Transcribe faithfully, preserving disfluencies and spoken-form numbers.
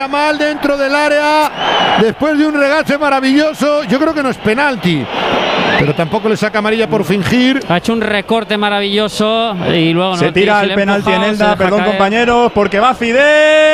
Mal dentro del área, después de un regache maravilloso. Yo creo que no es penalti, pero tampoco le saca amarilla por fingir. Ha hecho un recorte maravilloso y luego se no, tira si el le penalti empujado, en Elda, perdón caer. compañeros, porque va Fidel.